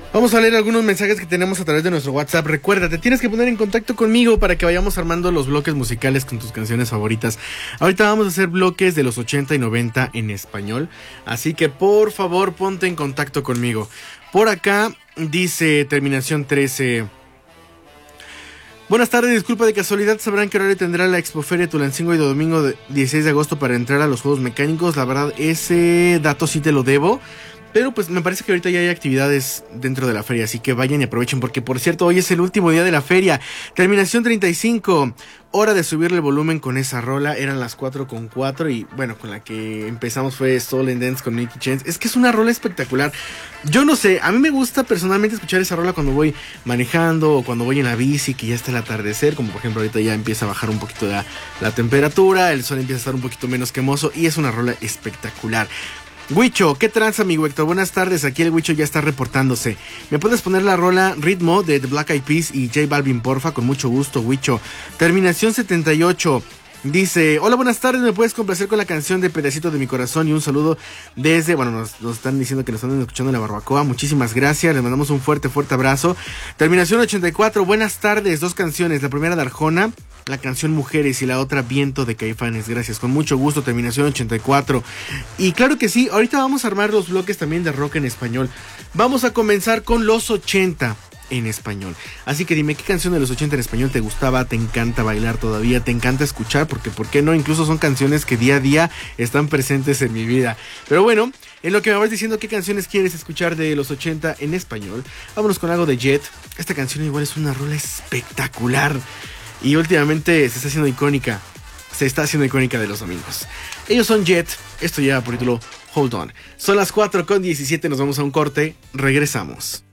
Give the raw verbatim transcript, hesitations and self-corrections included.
Vamos a leer algunos mensajes que tenemos a través de nuestro WhatsApp. Recuerda, te tienes que poner en contacto conmigo para que vayamos armando los bloques musicales con tus canciones favoritas. Ahorita vamos a hacer bloques de los ochenta y noventa en español, así que por favor ponte en contacto conmigo. Por acá dice terminación trece. Buenas tardes, disculpa, de casualidad sabrán qué horario tendrá la Expoferia Tulancingo y domingo de dieciséis de agosto para entrar a los juegos mecánicos. La verdad, ese dato sí te lo debo. Pero pues me parece que ahorita ya hay actividades dentro de la feria, así que vayan y aprovechen, porque por cierto, hoy es el último día de la feria. Terminación treinta y cinco, hora de subirle el volumen con esa rola. Eran las cuatro con cuatro y bueno, con la que empezamos fue Soul and Dance con Nicky Chance. Es que es una rola espectacular. Yo no sé, a mí me gusta personalmente escuchar esa rola cuando voy manejando o cuando voy en la bici, que ya está el atardecer, como por ejemplo ahorita ya empieza a bajar un poquito la, la temperatura, el sol empieza a estar un poquito menos quemoso y es una rola espectacular. Huicho, ¿qué tranza, amigo Héctor? Buenas tardes, aquí el Huicho ya está reportándose. ¿Me puedes poner la rola Ritmo de The Black Eyed Peas y J Balvin, porfa? Con mucho gusto, Huicho. Terminación setenta y ocho. Dice, hola, buenas tardes, ¿me puedes complacer con la canción de Pedacito de mi Corazón? Y un saludo desde, bueno, nos, nos están diciendo que nos están escuchando en la barbacoa. Muchísimas gracias, les mandamos un fuerte, fuerte abrazo. Terminación ochenta y cuatro, buenas tardes, dos canciones, la primera de Arjona, la canción Mujeres, y la otra Viento de Caifanes. Gracias, con mucho gusto. Terminación ochenta y cuatro. Y claro que sí, ahorita vamos a armar los bloques también de rock en español. Vamos a comenzar con los ochenta en español. Así que dime, ¿qué canción de los ochenta en español te gustaba? ¿Te encanta bailar todavía? ¿Te encanta escuchar? Porque ¿por qué no? Incluso son canciones que día a día están presentes en mi vida. Pero bueno, en lo que me vas diciendo qué canciones quieres escuchar de los ochenta en español, vámonos con algo de Jet. Esta canción igual es una rola espectacular y últimamente se está haciendo icónica. Se está haciendo icónica de los domingos. Ellos son Jet. Esto lleva por título Hold On. Son las cuatro con diecisiete. Nos vamos a un corte. Regresamos.